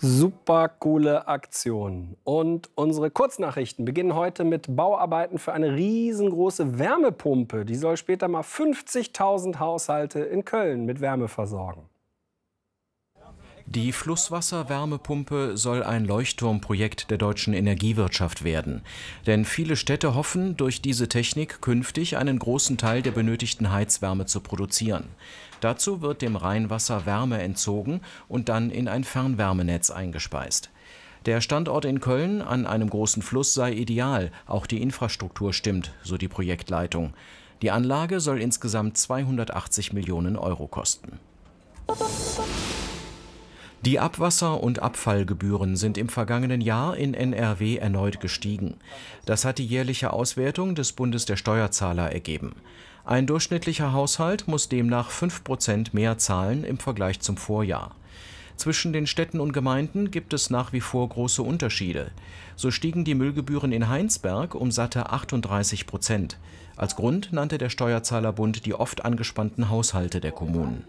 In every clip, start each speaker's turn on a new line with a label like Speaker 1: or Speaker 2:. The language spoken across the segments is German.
Speaker 1: Super coole Aktion. Und unsere Kurznachrichten beginnen heute mit Bauarbeiten für eine riesengroße Wärmepumpe. Die soll später mal 50.000 Haushalte in Köln mit Wärme versorgen.
Speaker 2: Die Flusswasserwärmepumpe soll ein Leuchtturmprojekt der deutschen Energiewirtschaft werden. Denn viele Städte hoffen, durch diese Technik künftig einen großen Teil der benötigten Heizwärme zu produzieren. Dazu wird dem Rheinwasser Wärme entzogen und dann in ein Fernwärmenetz eingespeist. Der Standort in Köln an einem großen Fluss sei ideal, auch die Infrastruktur stimmt, so die Projektleitung. Die Anlage soll insgesamt 280 Millionen Euro kosten. Die Abwasser- und Abfallgebühren sind im vergangenen Jahr in NRW erneut gestiegen. Das hat die jährliche Auswertung des Bundes der Steuerzahler ergeben. Ein durchschnittlicher Haushalt muss demnach 5% mehr zahlen im Vergleich zum Vorjahr. Zwischen den Städten und Gemeinden gibt es nach wie vor große Unterschiede. So stiegen die Müllgebühren in Heinsberg um satte 38%. Als Grund nannte der Steuerzahlerbund die oft angespannten Haushalte der Kommunen.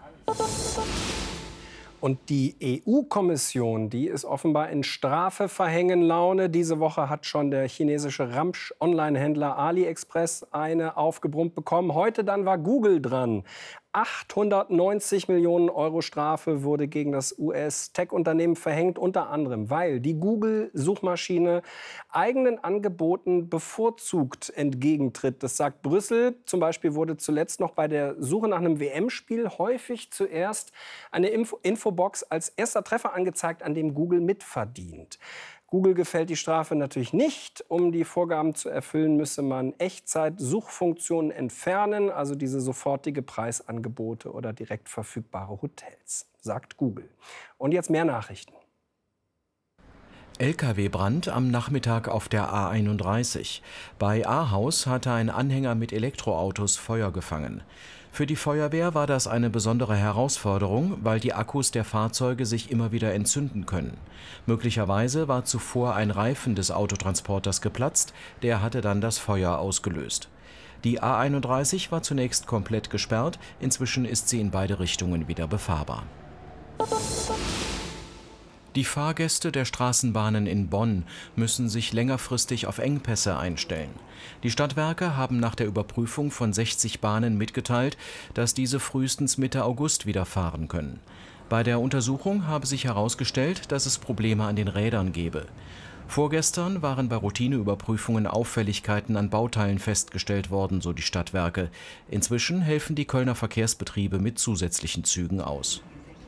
Speaker 1: Und die EU-Kommission, die ist offenbar in Strafeverhängen-Laune. Diese Woche hat schon der chinesische Ramsch-Online-Händler AliExpress eine aufgebrummt bekommen. Heute dann war Google dran. 890 Millionen Euro Strafe wurde gegen das US-Tech-Unternehmen verhängt, unter anderem, weil die Google-Suchmaschine eigenen Angeboten bevorzugt entgegentritt. Das sagt Brüssel. Zum Beispiel wurde zuletzt noch bei der Suche nach einem WM-Spiel häufig zuerst eine Infobox als erster Treffer angezeigt, an dem Google mitverdient. Google gefällt die Strafe natürlich nicht. Um die Vorgaben zu erfüllen, müsse man Echtzeit-Suchfunktionen entfernen, also diese sofortige Preisangebote oder direkt verfügbare Hotels, sagt Google. Und jetzt mehr Nachrichten.
Speaker 2: LKW-Brand am Nachmittag auf der A31. Bei Ahaus hatte ein Anhänger mit Elektroautos Feuer gefangen. Für die Feuerwehr war das eine besondere Herausforderung, weil die Akkus der Fahrzeuge sich immer wieder entzünden können. Möglicherweise war zuvor ein Reifen des Autotransporters geplatzt, der hatte dann das Feuer ausgelöst. Die A31 war zunächst komplett gesperrt, inzwischen ist sie in beide Richtungen wieder befahrbar. Die Fahrgäste der Straßenbahnen in Bonn müssen sich längerfristig auf Engpässe einstellen. Die Stadtwerke haben nach der Überprüfung von 60 Bahnen mitgeteilt, dass diese frühestens Mitte August wieder fahren können. Bei der Untersuchung habe sich herausgestellt, dass es Probleme an den Rädern gebe. Vorgestern waren bei Routineüberprüfungen Auffälligkeiten an Bauteilen festgestellt worden, so die Stadtwerke. Inzwischen helfen die Kölner Verkehrsbetriebe mit zusätzlichen Zügen aus.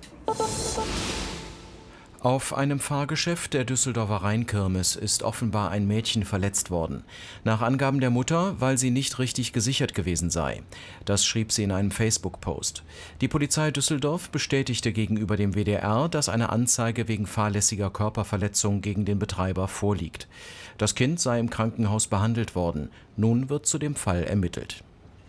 Speaker 2: Auf einem Fahrgeschäft der Düsseldorfer Rheinkirmes ist offenbar ein Mädchen verletzt worden. Nach Angaben der Mutter, weil sie nicht richtig gesichert gewesen sei. Das schrieb sie in einem Facebook-Post. Die Polizei Düsseldorf bestätigte gegenüber dem WDR, dass eine Anzeige wegen fahrlässiger Körperverletzung gegen den Betreiber vorliegt. Das Kind sei im Krankenhaus behandelt worden. Nun wird zu dem Fall ermittelt.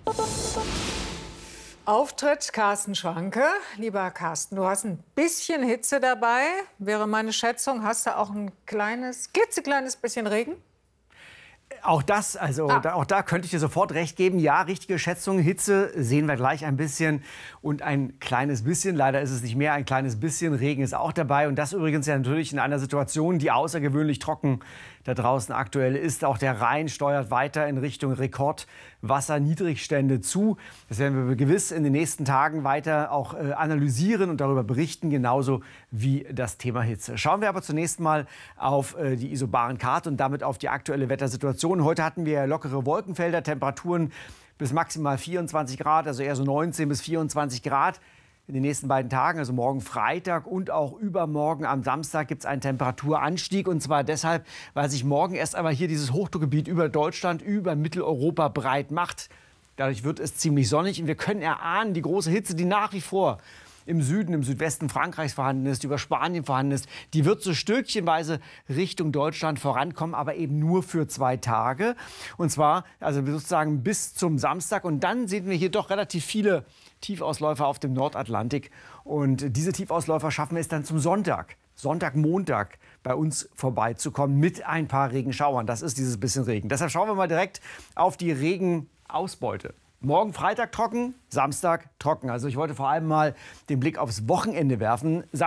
Speaker 3: Auftritt Carsten Schwanke. Lieber Carsten, du hast ein bisschen Hitze dabei. Wäre meine Schätzung, hast du auch ein klitzekleines bisschen Regen?
Speaker 4: Auch das, auch da könnte ich dir sofort recht geben. Ja, richtige Schätzung. Hitze sehen wir gleich ein bisschen und ein kleines bisschen. Leider ist es nicht mehr, ein kleines bisschen. Regen ist auch dabei. Und das übrigens ja natürlich in einer Situation, die außergewöhnlich trocken da draußen aktuell ist. Auch der Rhein steuert weiter in Richtung Rekordwasserniedrigstände zu. Das werden wir gewiss in den nächsten Tagen weiter auch analysieren und darüber berichten, genauso wie das Thema Hitze. Schauen wir aber zunächst mal auf die isobaren Karte und damit auf die aktuelle Wettersituation. Heute hatten wir lockere Wolkenfelder, Temperaturen bis maximal 24 Grad, also eher so 19 bis 24 Grad. In den nächsten beiden Tagen, also morgen Freitag und auch übermorgen am Samstag, gibt es einen Temperaturanstieg. Und zwar deshalb, weil sich morgen erst einmal hier dieses Hochdruckgebiet über Deutschland, über Mitteleuropa breit macht. Dadurch wird es ziemlich sonnig und wir können erahnen, die große Hitze, die nach wie vor im Süden, im Südwesten Frankreichs vorhanden ist, über Spanien vorhanden ist, die wird so stückchenweise Richtung Deutschland vorankommen, aber eben nur für 2 Tage. Und zwar also sozusagen bis zum Samstag. Und dann sehen wir hier doch relativ viele Tiefausläufer auf dem Nordatlantik. Und diese Tiefausläufer schaffen es dann zum Sonntag, Montag bei uns vorbeizukommen mit ein paar Regenschauern. Das ist dieses bisschen Regen. Deshalb schauen wir mal direkt auf die Regenausbeute. Morgen Freitag trocken, Samstag trocken. Also ich wollte vor allem mal den Blick aufs Wochenende werfen.